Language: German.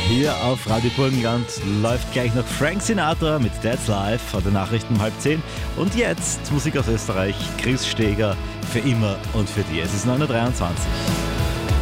Hier auf Radio Burgenland läuft gleich noch Frank Sinatra mit That's Life vor den Nachrichten um 9:30. Und jetzt Musik aus Österreich, Chris Steger, für immer und für die. Es ist 9:23 Uhr.